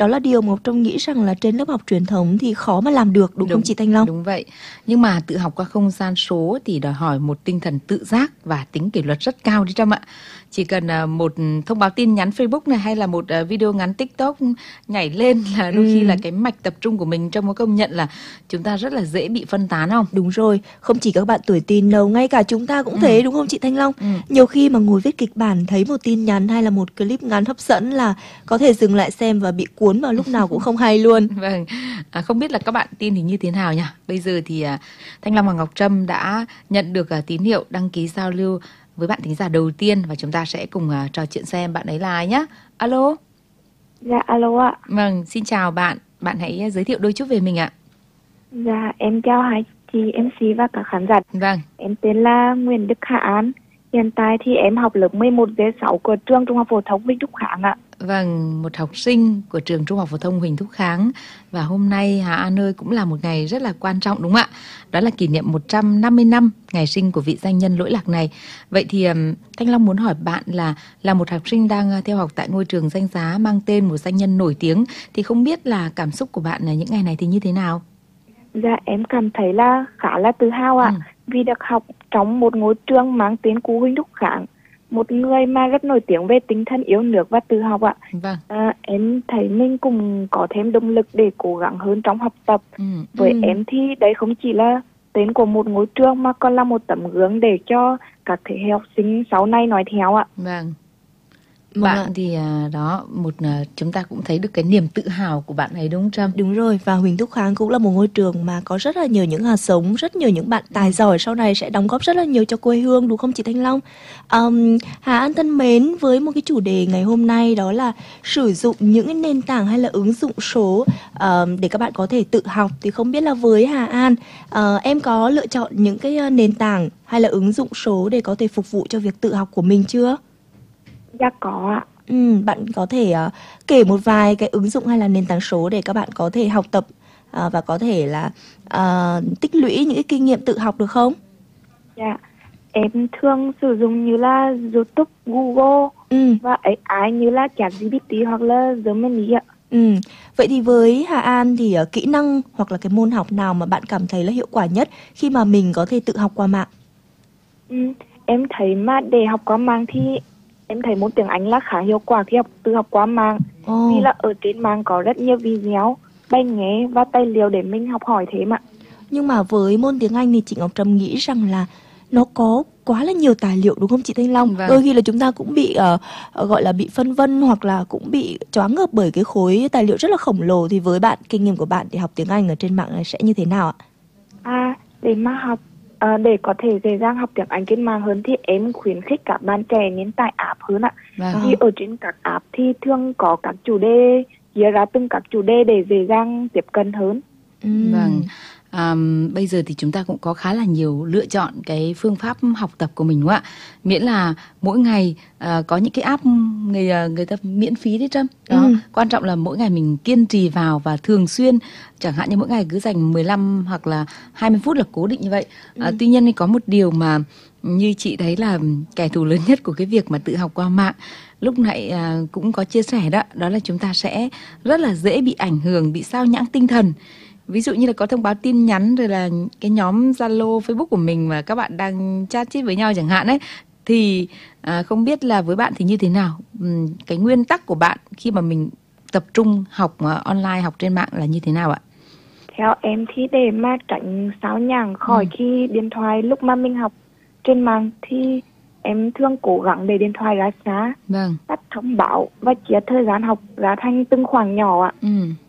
đó là điều mà Ngọc Trâm nghĩ rằng là trên lớp học truyền thống thì khó mà làm được, đúng không chị Thanh Long? Đúng vậy. Nhưng mà tự học qua không gian số thì đòi hỏi một tinh thần tự giác và tính kỷ luật rất cao đi Trâm ạ. Chỉ cần một thông báo tin nhắn Facebook này hay là một video ngắn TikTok nhảy lên là đôi khi là cái mạch tập trung của mình, Trâm có công nhận là chúng ta rất là dễ bị phân tán không? Đúng rồi, không chỉ các bạn tuổi teen đâu, ngay cả chúng ta cũng thế, đúng không chị Thanh Long? Nhiều khi mà ngồi viết kịch bản thấy một tin nhắn hay là một clip ngắn hấp dẫn là có thể dừng lại xem và bị cuốn vào lúc nào cũng không hay luôn. Vâng, không biết là các bạn tin thì như thế nào nhỉ? Bây giờ thì Thanh Long và Ngọc Trâm đã nhận được tín hiệu đăng ký giao lưu với bạn thính giả đầu tiên và chúng ta sẽ cùng trò chuyện xem bạn ấy là ai nhé. Alo. Dạ, alo ạ. Vâng, xin chào bạn. Bạn hãy giới thiệu đôi chút về mình ạ. Dạ, em chào hai chị MC và các khán giả. Vâng. Em tên là Nguyễn Đức Hà An. Hiện tại thì em học lớp 11D6 của trường Trung học phổ thông Huỳnh Thúc Kháng ạ. Vâng, một học sinh của trường Trung học phổ thông Huỳnh Thúc Kháng. Và hôm nay Hà An ơi cũng là một ngày rất là quan trọng đúng không ạ? Đó là kỷ niệm 150 năm ngày sinh của vị danh nhân lỗi lạc này. Vậy thì Thanh Long muốn hỏi bạn là một học sinh đang theo học tại ngôi trường danh giá mang tên một danh nhân nổi tiếng, thì không biết là cảm xúc của bạn những ngày này thì như thế nào? Dạ, em cảm thấy là khá là tự hào ạ. Vì được học trong một ngôi trường mang tên của Huỳnh Thúc Kháng, một người mà rất nổi tiếng về tinh thần yêu nước và tự học ạ. Vâng. Em thấy mình cũng có thêm động lực để cố gắng hơn trong học tập. Với em thì đấy không chỉ là tên của một ngôi trường mà còn là một tấm gương để cho các thế hệ học sinh sau này nói theo ạ. Vâng. Bạn thì đó, chúng ta cũng thấy được cái niềm tự hào của bạn ấy đúng không Trâm? Đúng rồi, và Huỳnh Thúc Kháng cũng là một ngôi trường mà có rất là nhiều những hạt giống, rất nhiều những bạn tài giỏi sau này sẽ đóng góp rất là nhiều cho quê hương, đúng không chị Thanh Long? Hà An thân mến, với một cái chủ đề ngày hôm nay đó là sử dụng những cái nền tảng hay là ứng dụng số để các bạn có thể tự học, thì không biết là với Hà An, em có lựa chọn những cái nền tảng hay là ứng dụng số để có thể phục vụ cho việc tự học của mình chưa? Dạ có ạ. Bạn có thể kể một vài cái ứng dụng hay là nền tảng số để các bạn có thể học tập và có thể là tích lũy những cái kinh nghiệm tự học được không? Dạ, em thường sử dụng như là YouTube, Google và AI như là ChatGPT hoặc là Gemini ạ. Vậy thì với Hà An thì kỹ năng hoặc là cái môn học nào mà bạn cảm thấy là hiệu quả nhất khi mà mình có thể tự học qua mạng? Em thấy mà để học qua mạng thì em thấy môn tiếng Anh là khá hiệu quả khi tự học qua mạng. Vì là ở trên mạng có rất nhiều video, bài nghe và tài liệu để mình học hỏi thế mà. Nhưng mà với môn tiếng Anh thì chị Ngọc Trâm nghĩ rằng là nó có quá là nhiều tài liệu, đúng không chị Thanh Long? Vâng. Đôi khi là chúng ta cũng bị gọi là bị phân vân hoặc là cũng bị choáng ngợp bởi cái khối tài liệu rất là khổng lồ. Thì với bạn, kinh nghiệm của bạn thì học tiếng Anh ở trên mạng này sẽ như thế nào ạ? Để mà học để có thể dễ dàng học tiếng Anh trên mạng hơn thì em khuyến khích các bạn trẻ nên tải app hơn ạ. Vì ở trên các app thì thường có các chủ đề, chia ra từng các chủ đề để dễ dàng tiếp cận hơn. Vâng. Bây giờ thì chúng ta cũng có khá là nhiều lựa chọn cái phương pháp học tập của mình đúng không ạ? Miễn là mỗi ngày có những cái app người ta miễn phí đấy Trâm. Đó. Quan trọng là mỗi ngày mình kiên trì vào và thường xuyên, chẳng hạn như mỗi ngày cứ dành 15 hoặc là 20 phút là cố định như vậy. Tuy nhiên thì có một điều mà như chị thấy là kẻ thù lớn nhất của cái việc mà tự học qua mạng, lúc nãy cũng có chia sẻ đó, đó là chúng ta sẽ rất là dễ bị ảnh hưởng, bị sao nhãng tinh thần. Ví dụ như là có thông báo tin nhắn rồi là cái nhóm Zalo, Facebook của mình mà các bạn đang chat chít với nhau chẳng hạn ấy, thì không biết là với bạn thì như thế nào? Cái nguyên tắc của bạn khi mà mình tập trung học online, học trên mạng là như thế nào ạ? Theo em thì để mà tránh sao nhãng khỏi khi điện thoại lúc mà mình học trên mạng thì em thường cố gắng để điện thoại ra xa, tắt thông báo và chia thời gian học ra thành từng khoảng nhỏ ạ.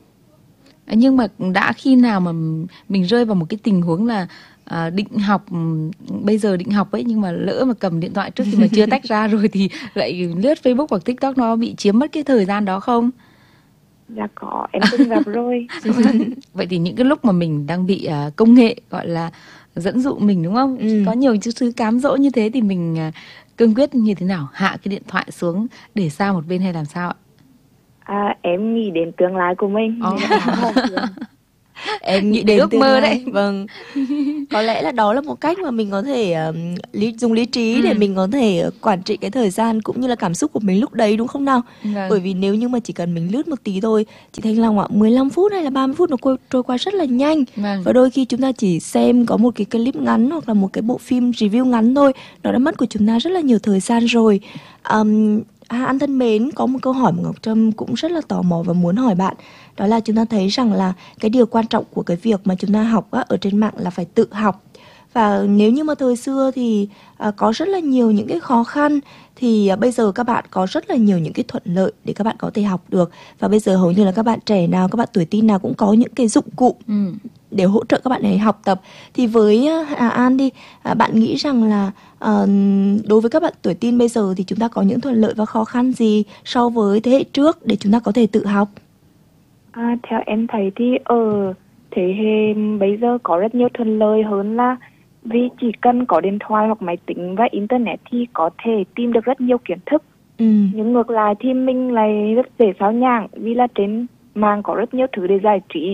Nhưng mà đã khi nào mà mình rơi vào một cái tình huống là định học, bây giờ định học ấy, nhưng mà lỡ mà cầm điện thoại trước khi mà chưa tách ra rồi thì lại lướt Facebook hoặc TikTok, nó bị chiếm mất cái thời gian đó không? Dạ có, em từng gặp rồi. Vậy thì những cái lúc mà mình đang bị công nghệ gọi là dẫn dụ mình đúng không? Có nhiều thứ cám dỗ như thế thì mình cương quyết như thế nào? Hạ cái điện thoại xuống để sang một bên hay làm sao ạ? Em nghĩ đến tương lai của mình. Em nghĩ đến ước mơ đấy. Vâng. Có lẽ là đó là một cách mà mình có thể dùng lý trí để mình có thể quản trị cái thời gian cũng như là cảm xúc của mình lúc đấy, đúng không nào? Bởi vì nếu như mà chỉ cần mình lướt một tí thôi, chị Thanh Long ạ, 15 phút hay là 30 phút nó trôi qua rất là nhanh. Và đôi khi chúng ta chỉ xem có một cái clip ngắn hoặc là một cái bộ phim review ngắn thôi, nó đã mất của chúng ta rất là nhiều thời gian rồi. Anh thân mến, có một câu hỏi mà Ngọc Trâm cũng rất là tò mò và muốn hỏi bạn. Đó là chúng ta thấy rằng là cái điều quan trọng của cái việc mà chúng ta học ở trên mạng là phải tự học. Và nếu như mà thời xưa thì có rất là nhiều những cái khó khăn, thì bây giờ các bạn có rất là nhiều những cái thuận lợi để các bạn có thể học được. Và bây giờ hầu như là các bạn trẻ nào, các bạn tuổi teen nào cũng có những cái dụng cụ để hỗ trợ các bạn ấy học tập. Thì với An đi, bạn nghĩ rằng là đối với các bạn tuổi teen bây giờ thì chúng ta có những thuận lợi và khó khăn gì so với thế hệ trước để chúng ta có thể tự học? Theo em thấy thì ở thế hệ bây giờ có rất nhiều thuận lợi hơn, là vì chỉ cần có điện thoại hoặc máy tính và internet thì có thể tìm được rất nhiều kiến thức. Nhưng ngược lại thì mình lại rất dễ sao nhãng, vì là trên mạng có rất nhiều thứ để giải trí.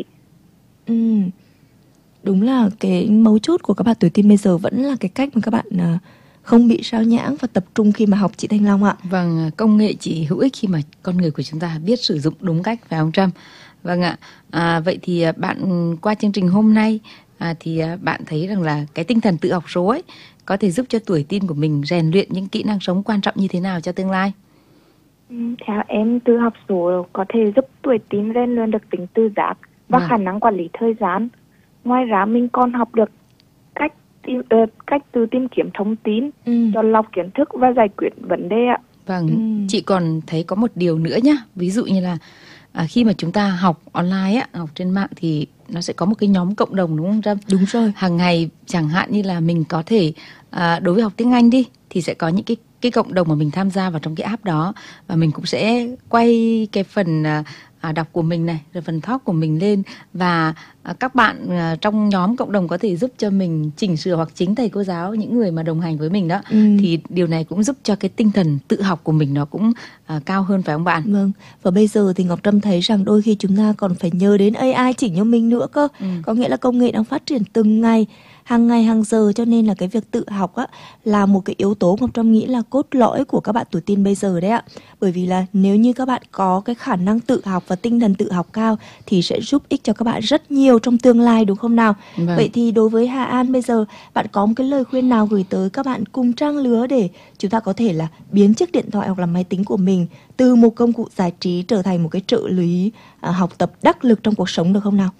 Đúng là cái mấu chốt của các bạn tuổi teen bây giờ vẫn là cái cách mà các bạn không bị sao nhãng và tập trung khi mà học, chị Thanh Long ạ. Vâng, công nghệ chỉ hữu ích khi mà con người của chúng ta biết sử dụng đúng cách, phải không Trâm? Vâng ạ. Vậy thì bạn qua chương trình hôm nay thì bạn thấy rằng là cái tinh thần tự học số ấy có thể giúp cho tuổi teen của mình rèn luyện những kỹ năng sống quan trọng như thế nào cho tương lai? Theo em, tự học số có thể giúp tuổi teen rèn luyện được tính tự giác và khả năng quản lý thời gian. Ngoài ra mình còn học được cách tự tìm kiếm thông tin, chọn lọc kiến thức và giải quyết vấn đề ạ. Vâng, chị còn thấy có một điều nữa nhá. Ví dụ như là khi mà chúng ta học online học trên mạng thì nó sẽ có một cái nhóm cộng đồng, đúng không Trâm? Đúng rồi. Hàng ngày chẳng hạn như là mình có thể đối với học tiếng Anh đi thì sẽ có những cái cộng đồng mà mình tham gia vào trong cái app đó, và mình cũng sẽ quay cái phần đọc của mình này, rồi phần talk của mình lên, và các bạn trong nhóm cộng đồng có thể giúp cho mình chỉnh sửa, hoặc chính thầy cô giáo, những người mà đồng hành với mình đó, thì điều này cũng giúp cho cái tinh thần tự học của mình nó cũng cao hơn, phải không bạn? Vâng, và bây giờ thì Ngọc Trâm thấy rằng đôi khi chúng ta còn phải nhờ đến AI chỉnh cho mình nữa cơ. Có nghĩa là công nghệ đang phát triển từng ngày, hàng ngày hàng giờ, cho nên là cái việc tự học là một cái yếu tố Ngọc Trâm nghĩ là cốt lõi của các bạn tuổi teen bây giờ đấy ạ. Bởi vì là nếu như các bạn có cái khả năng tự học và tinh thần tự học cao thì sẽ giúp ích cho các bạn rất nhiều trong tương lai, đúng không nào? Vậy thì đối với Hà An bây giờ, bạn có một cái lời khuyên nào gửi tới các bạn cùng trang lứa để chúng ta có thể là biến chiếc điện thoại hoặc là máy tính của mình từ một công cụ giải trí trở thành một cái trợ lý học tập đắc lực trong cuộc sống, được không nào?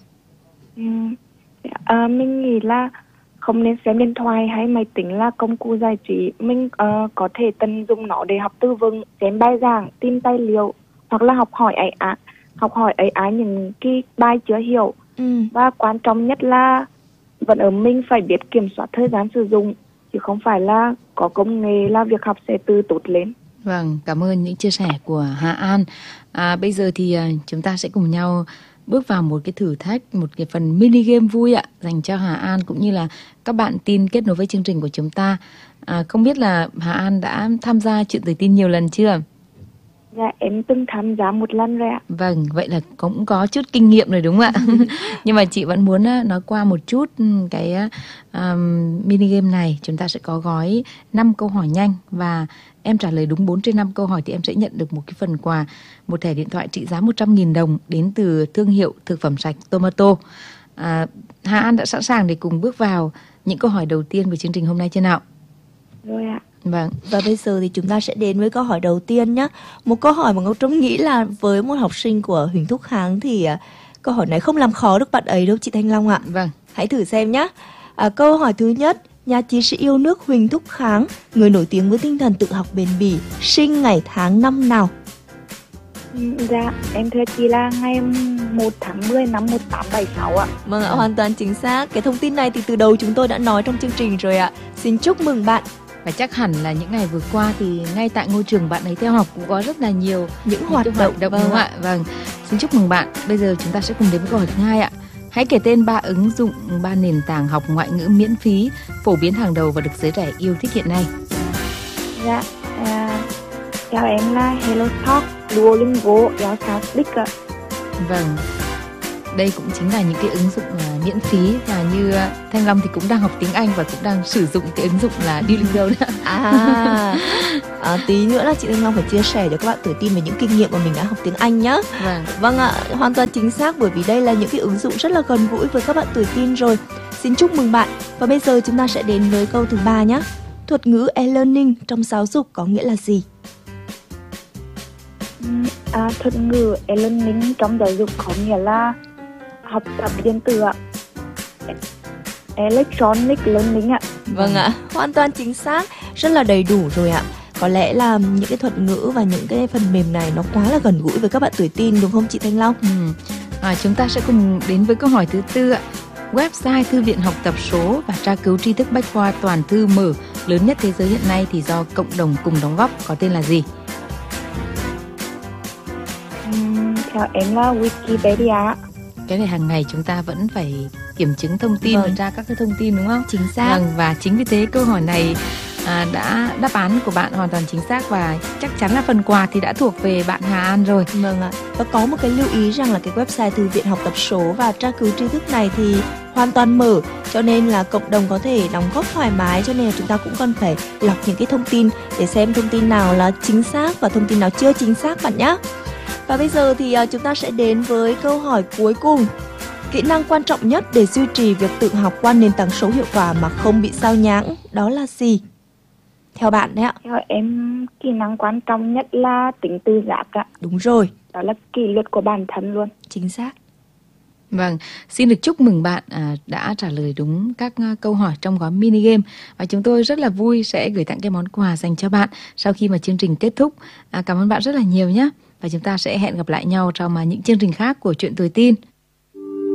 Mình nghĩ là không nên xem điện thoại hay máy tính là công cụ giải trí. Mình có thể tận dụng nó để học từ vựng, xem bài giảng, tìm tài liệu, hoặc là học hỏi AI những cái bài chưa hiểu. Và quan trọng nhất là vẫn ở mình phải biết kiểm soát thời gian sử dụng, chứ không phải là có công nghệ là việc học sẽ từ tốt lên. Vâng, cảm ơn những chia sẻ của Hà An. Bây giờ thì chúng ta sẽ cùng nhau bước vào một cái thử thách, một cái phần mini game vui dành cho Hà An cũng như là các bạn teen kết nối với chương trình của chúng ta. Không biết là Hà An đã tham gia chuyện tuổi teen nhiều lần chưa? Dạ, em từng tham gia một lần rồi ạ. Vâng, vậy là cũng có chút kinh nghiệm rồi đúng không ạ? Nhưng mà chị vẫn muốn nói qua một chút cái mini game này. Chúng ta sẽ có gói 5 câu hỏi nhanh, và em trả lời đúng 4 trên 5 câu hỏi thì em sẽ nhận được một cái phần quà, một thẻ điện thoại trị giá 100.000 đồng đến từ thương hiệu thực phẩm sạch Tomato. Hà An đã sẵn sàng để cùng bước vào những câu hỏi đầu tiên của chương trình hôm nay chưa nào? Rồi ạ. Vâng, và bây giờ thì chúng ta sẽ đến với câu hỏi đầu tiên nhé. Một câu hỏi mà Ngọc Trâm nghĩ là với một học sinh của Huỳnh Thúc Kháng thì câu hỏi này không làm khó được bạn ấy đâu chị Thanh Long ạ. Vâng. Hãy thử xem nhé. Câu hỏi thứ nhất, nhà chí sĩ yêu nước Huỳnh Thúc Kháng, người nổi tiếng với tinh thần tự học bền bỉ, sinh ngày tháng năm nào? Dạ, em thưa chị là ngày 1 tháng 10 năm 1876 ạ. Vâng ạ, hoàn toàn chính xác. Cái thông tin này thì từ đầu chúng tôi đã nói trong chương trình rồi ạ. Xin chúc mừng bạn. Và chắc hẳn là những ngày vừa qua thì ngay tại ngôi trường bạn ấy theo học cũng có rất là nhiều những hoạt động đúng không ạ? Vâng, xin chúc mừng bạn. Bây giờ chúng ta sẽ cùng đến với câu hỏi thứ hai ạ. Hãy kể tên 3 ứng dụng, 3 nền tảng học ngoại ngữ miễn phí phổ biến hàng đầu và được giới trẻ yêu thích hiện nay. Dạ, chào em là HelloTalk, Duolingo, Giáo Speak ạ. Vâng. Đây cũng chính là những cái ứng dụng miễn phí, và như Thanh Long thì cũng đang học tiếng Anh và cũng đang sử dụng cái ứng dụng là Duolingo đó. Tí nữa là chị Thanh Long phải chia sẻ cho các bạn tuổi teen về những kinh nghiệm mà mình đã học tiếng Anh nhá. Vâng ạ, hoàn toàn chính xác, bởi vì đây là những cái ứng dụng rất là gần gũi với các bạn tuổi teen rồi. Xin chúc mừng bạn. Và bây giờ chúng ta sẽ đến với câu thứ 3 nhé. Thuật ngữ e-learning trong giáo dục có nghĩa là gì? Thuật ngữ e-learning trong giáo dục có nghĩa là học tập điện tử ạ. Electronic learning ạ. Vâng ạ, hoàn toàn chính xác, rất là đầy đủ rồi ạ. Có lẽ là những cái thuật ngữ và những cái phần mềm này nó quá là gần gũi với các bạn tuổi teen, đúng không chị Thanh Long? Chúng ta sẽ cùng đến với câu hỏi thứ 4 ạ. Website Thư viện học tập số và tra cứu tri thức bách khoa toàn thư mở lớn nhất thế giới hiện nay thì do cộng đồng cùng đóng góp có tên là gì? Theo em là Wikipedia. Cái này hàng ngày chúng ta vẫn phải kiểm chứng thông tin và tra các cái thông tin, đúng không? Chính xác. Và chính vì thế câu hỏi này đáp án của bạn hoàn toàn chính xác, và chắc chắn là phần quà thì đã thuộc về bạn Hà An rồi. Vâng ạ. Và có một cái lưu ý rằng là cái website Thư viện học tập số và tra cứu tri thức này thì hoàn toàn mở, cho nên là cộng đồng có thể đóng góp thoải mái, cho nên là chúng ta cũng cần phải lọc những cái thông tin để xem thông tin nào là chính xác và thông tin nào chưa chính xác bạn nhé. Và bây giờ thì chúng ta sẽ đến với câu hỏi cuối cùng. Kỹ năng quan trọng nhất để duy trì việc tự học qua nền tảng số hiệu quả mà không bị sao nhãng, đó là gì? Theo bạn đấy ạ. Theo em, kỹ năng quan trọng nhất là tính tự giác ạ. Đúng rồi. Đó là kỷ luật của bản thân luôn. Chính xác. Vâng, xin được chúc mừng bạn đã trả lời đúng các câu hỏi trong gói mini game, và chúng tôi rất là vui sẽ gửi tặng cái món quà dành cho bạn sau khi mà chương trình kết thúc. Cảm ơn bạn rất là nhiều nhé, và chúng ta sẽ hẹn gặp lại nhau trong những chương trình khác của Chuyện Tuổi Teen.